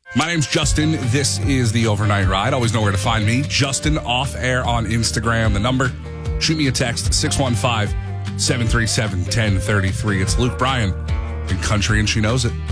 My name's Justin. This is the Overnight Ride. Always know where to find me. Justin Off Air on Instagram. The number, shoot me a text, 615-737-1033. It's Luke Bryan in Country, and she knows it.